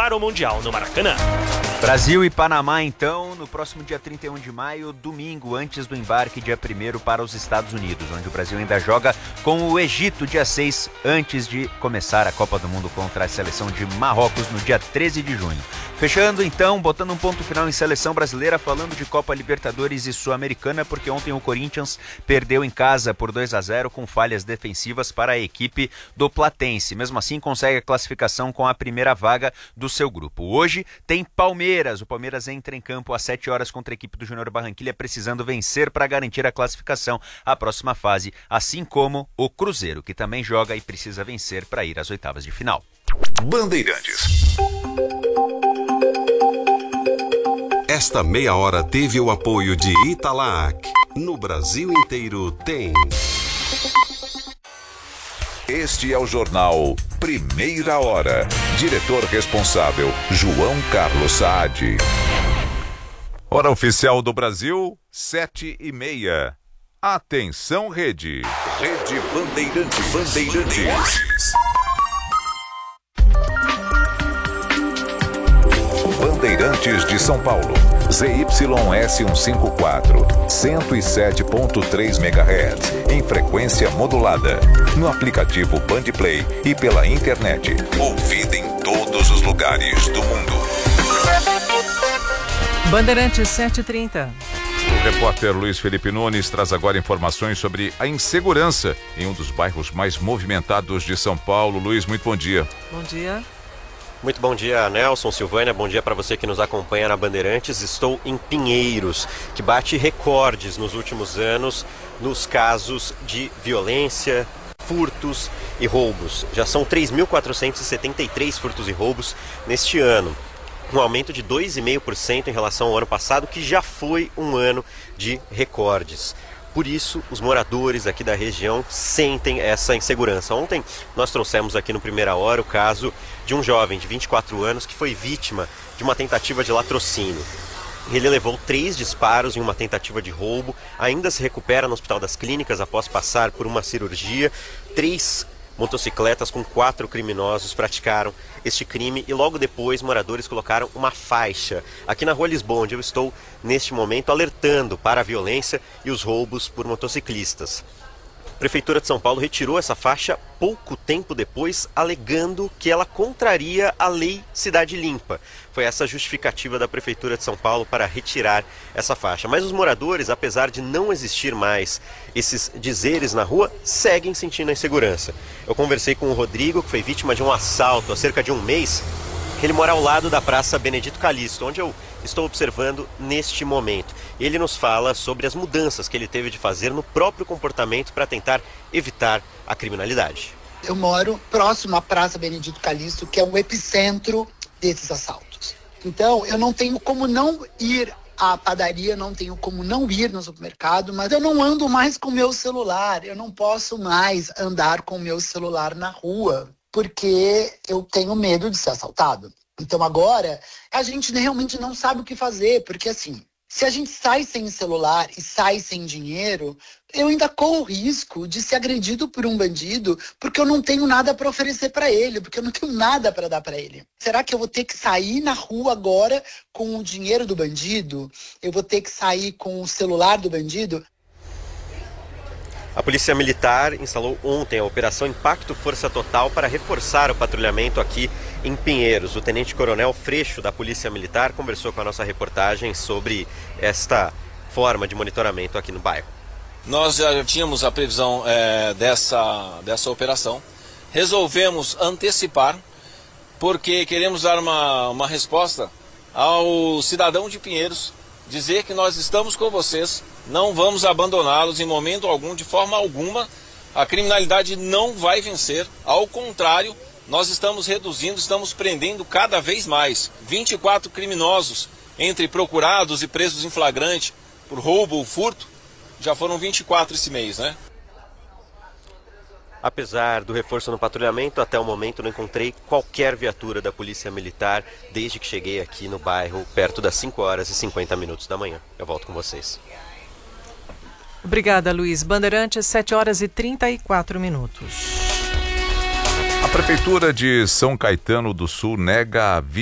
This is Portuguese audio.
para o Mundial no Maracanã. Brasil e Panamá, então, no próximo dia 31 de maio, domingo, antes do embarque, dia 1º, para os Estados Unidos, onde o Brasil ainda joga com o Egito, dia 6, antes de começar a Copa do Mundo contra a seleção de Marrocos, no dia 13 de junho. Fechando, então, botando um ponto final em seleção brasileira, falando de Copa Libertadores e Sul-Americana, porque ontem o Corinthians perdeu em casa por 2-0 com falhas defensivas para a equipe do Platense. Mesmo assim, consegue a classificação com a primeira vaga do seu grupo. Hoje tem Palmeiras. O Palmeiras entra em campo às 7 horas contra a equipe do Júnior Barranquilla, precisando vencer para garantir a classificação à próxima fase, assim como o Cruzeiro, que também joga e precisa vencer para ir às oitavas de final. Bandeirantes. Esta meia hora teve o apoio de Italac. No Brasil inteiro tem. Este é o jornal Primeira Hora. Diretor responsável, João Carlos Saad. Hora oficial do Brasil, 7:30. Atenção, Rede. Rede Bandeirantes. Bandeirantes de São Paulo. ZYS154, 107.3 MHz, em frequência modulada. No aplicativo Bandplay e pela internet. Ouvida em todos os lugares do mundo. Bandeirantes 7:30. O repórter Luiz Felipe Nunes traz agora informações sobre a insegurança em um dos bairros mais movimentados de São Paulo. Luiz, muito bom dia. Bom dia. Muito bom dia, Nelson, Silvânia, bom dia para você que nos acompanha na Bandeirantes. Estou em Pinheiros, que bate recordes nos últimos anos nos casos de violência, furtos e roubos. Já são 3.473 furtos e roubos neste ano, um aumento de 2,5% em relação ao ano passado, que já foi um ano de recordes. Por isso, os moradores aqui da região sentem essa insegurança. Ontem nós trouxemos aqui no Primeira Hora o caso de um jovem de 24 anos que foi vítima de uma tentativa de latrocínio. Ele levou 3 disparos em uma tentativa de roubo, ainda se recupera no Hospital das Clínicas após passar por uma cirurgia. 3 motocicletas com 4 criminosos praticaram este crime e logo depois moradores colocaram uma faixa aqui na Rua Lisboa, onde eu estou neste momento, alertando para a violência e os roubos por motociclistas. A Prefeitura de São Paulo retirou essa faixa pouco tempo depois, alegando que ela contraria a Lei Cidade Limpa. Foi essa a justificativa da Prefeitura de São Paulo para retirar essa faixa. Mas os moradores, apesar de não existir mais esses dizeres na rua, seguem sentindo a insegurança. Eu conversei com o Rodrigo, que foi vítima de um assalto há cerca de um mês. Ele mora ao lado da Praça Benedito Calixto, onde eu estou observando neste momento. Ele nos fala sobre as mudanças que ele teve de fazer no próprio comportamento para tentar evitar a criminalidade. Eu moro próximo à Praça Benedito Calixto, que é o epicentro desses assaltos. Então, eu não tenho como não ir à padaria, não tenho como não ir no supermercado, mas eu não ando mais com o meu celular. Eu não posso mais andar com o meu celular na rua, porque eu tenho medo de ser assaltado. Então agora, a gente realmente não sabe o que fazer, porque assim, se a gente sai sem celular e sai sem dinheiro, eu ainda corro o risco de ser agredido por um bandido, porque eu não tenho nada para oferecer para ele, porque eu não tenho nada para dar para ele. Será que eu vou ter que sair na rua agora com o dinheiro do bandido? Eu vou ter que sair com o celular do bandido? A Polícia Militar instalou ontem a Operação Impacto Força Total para reforçar o patrulhamento aqui em Pinheiros. O Tenente-Coronel Freixo, da Polícia Militar, conversou com a nossa reportagem sobre esta forma de monitoramento aqui no bairro. Nós já tínhamos a previsão dessa operação. Resolvemos antecipar, porque queremos dar uma resposta ao cidadão de Pinheiros, dizer que nós estamos com vocês, não vamos abandoná-los em momento algum, de forma alguma. A criminalidade não vai vencer, ao contrário, nós estamos reduzindo, estamos prendendo cada vez mais. 24 criminosos, entre procurados e presos em flagrante por roubo ou furto, já foram 24 esse mês, né? Apesar do reforço no patrulhamento, até o momento não encontrei qualquer viatura da Polícia Militar desde que cheguei aqui no bairro, perto das 5h50 da manhã. Eu volto com vocês. Obrigada, Luiz. Bandeirantes, 7h34. A Prefeitura de São Caetano do Sul nega a